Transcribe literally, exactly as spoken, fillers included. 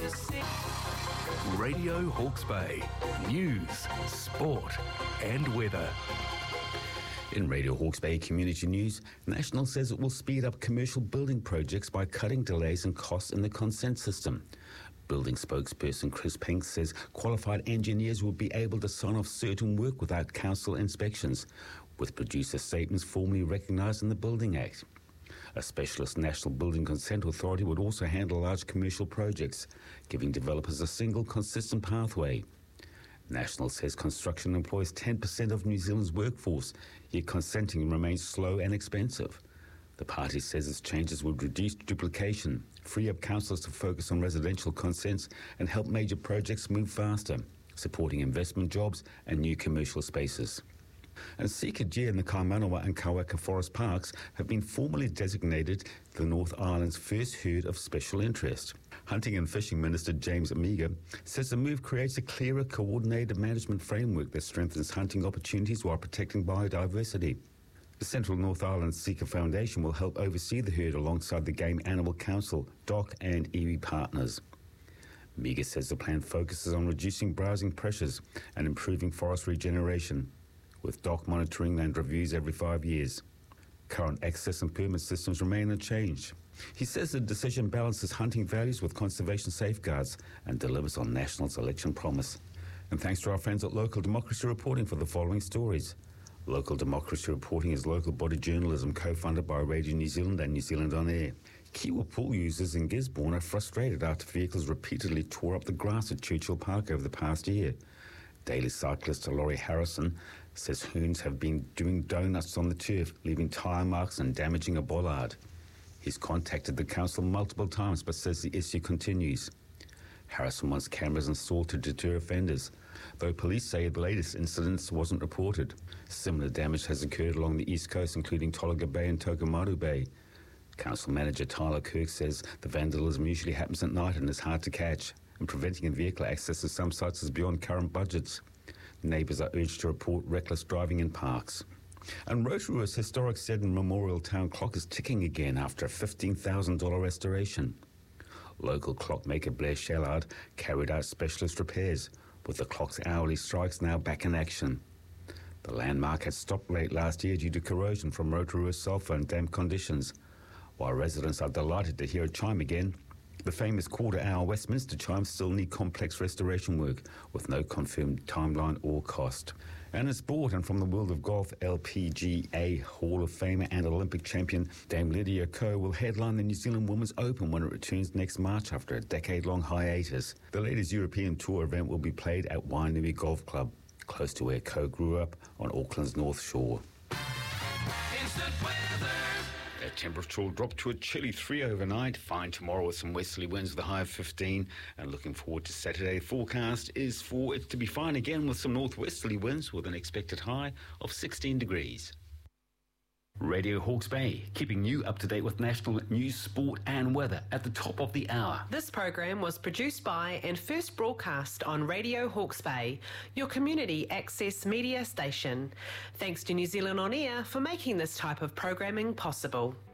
Radio Hawke's Bay. News, sport and weather. In Radio Hawke's Bay Community News, National says it will speed up commercial building projects by cutting delays and costs in the consent system. Building spokesperson Chris Pink says qualified engineers will be able to sign off certain work without council inspections, with producer statements formally recognised in the Building Act. A specialist National Building Consent Authority would also handle large commercial projects, giving developers a single consistent pathway. National says construction employs ten percent of New Zealand's workforce, yet consenting remains slow and expensive. The party says its changes would reduce duplication, free up councils to focus on residential consents and help major projects move faster, supporting investment jobs and new commercial spaces. And Sikajia in the Kaimanawa and Kawaka Forest Parks have been formally designated the North Island's first herd of special interest. Hunting and Fishing Minister James Amiga says the move creates a clearer, coordinated management framework that strengthens hunting opportunities while protecting biodiversity. The Central North Island Sika Foundation will help oversee the herd alongside the Game Animal Council, D O C and iwi partners. Amiga says the plan focuses on reducing browsing pressures and improving forest regeneration, with D O C monitoring land reviews every five years. Current access and permit systems remain unchanged. He says the decision balances hunting values with conservation safeguards and delivers on National's election promise. And thanks to our friends at Local Democracy Reporting for the following stories. Local Democracy Reporting is local body journalism co-funded by Radio New Zealand and New Zealand On Air. Kiwa pool users in Gisborne are frustrated after vehicles repeatedly tore up the grass at Churchill Park over the past year. Daily cyclist Laurie Harrison says hoons have been doing donuts on the turf, leaving tyre marks and damaging a bollard. He's contacted the council multiple times but says the issue continues. Harrison wants cameras installed to deter offenders, though police say the latest incident wasn't reported. Similar damage has occurred along the east coast, including Tolaga Bay and Tokomaru Bay. Council manager Tyler Kirk says the vandalism usually happens at night and is hard to catch, and preventing vehicle access to some sites is beyond current budgets. Neighbours are urged to report reckless driving in parks. And Rotorua's historic Seddon Memorial Town clock is ticking again after a fifteen thousand dollars restoration. Local clockmaker Blair Shallard carried out specialist repairs, with the clock's hourly strikes now back in action. The landmark had stopped late last year due to corrosion from Rotorua's sulphur and damp conditions. While residents are delighted to hear it chime again, the famous quarter-hour Westminster chimes still need complex restoration work, with no confirmed timeline or cost. And in sport, and from the world of golf, L P G A Hall of Famer and Olympic champion Dame Lydia Ko will headline the New Zealand Women's Open when it returns next March after a decade-long hiatus. The ladies' European Tour event will be played at Wainui Golf Club, close to where Ko grew up on Auckland's North Shore. Instant weather. The temperature will drop to a chilly three overnight. Fine tomorrow with some westerly winds with a high of fifteen. And looking forward to Saturday. The forecast is for it to be fine again with some northwesterly winds with an expected high of sixteen degrees. Radio Hawke's Bay, keeping you up to date with national news, sport and weather at the top of the hour. This program was produced by and first broadcast on Radio Hawke's Bay, your community access media station. Thanks to New Zealand On Air for making this type of programming possible.